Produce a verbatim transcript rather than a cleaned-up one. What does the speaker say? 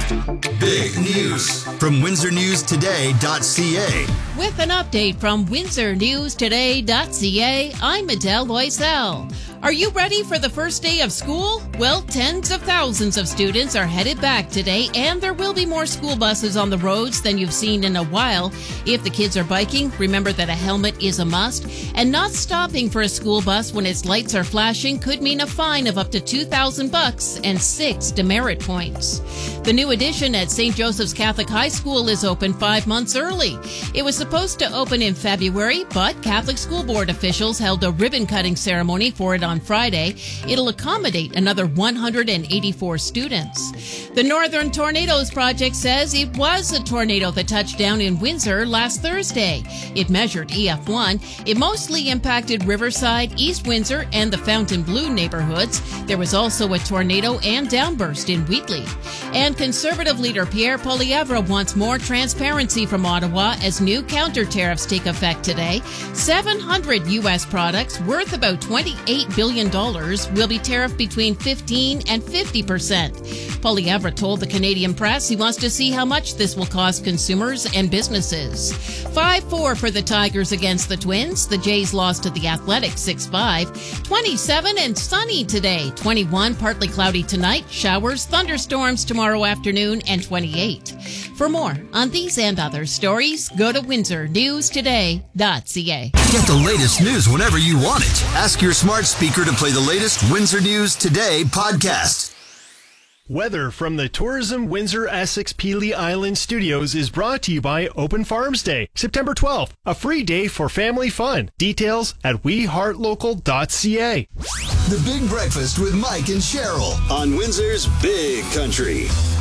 Big news from Windsor News Today dot C A. With an update from Windsor News Today dot C A, I'm Adele Loisel. Are you ready for the first day of school? Well, tens of thousands of students are headed back today, and there will be more school buses on the roads than you've seen in a while. If the kids are biking, remember that a helmet is a must, and not stopping for a school bus when its lights are flashing could mean a fine of up to two thousand bucks and six demerit points. The new addition at Saint Joseph's Catholic High School is open five months early. It was supposed to open in February, but Catholic School Board officials held a ribbon-cutting ceremony for it on Friday. It'll accommodate another one hundred eighty-four students. The Northern Tornadoes Project says it was a tornado that touched down in Windsor last Thursday. It measured E F one. It mostly impacted Riverside, East Windsor, and the Fontainebleau neighborhoods. There was also a tornado and downburst in Wheatley. And Conservative leader Pierre Poilievre wants more transparency from Ottawa as new counter-tariffs take effect today. seven hundred U S products worth about twenty-eight billion dollars will be tariffed between fifteen and fifty percent. Poilievre told the Canadian press he wants to see how much this will cost consumers and businesses. five four for the Tigers against the Twins. The Jays lost to the Athletics six five. twenty-seven and sunny today. twenty-one, partly cloudy tonight. Showers, thunderstorms tomorrow afternoon, and twenty-eight. For more on these and other stories, go to Windsor News Today dot C A. Get the latest news whenever you want it. Ask your smart speaker to play the latest Windsor News Today podcast. Weather from the Tourism Windsor Essex Pelee Island Studios is brought to you by Open Farms Day, September twelfth, a free day for family fun. Details at we heart local dot C A. The Big Breakfast with Mike and Cheryl on Windsor's Big Country.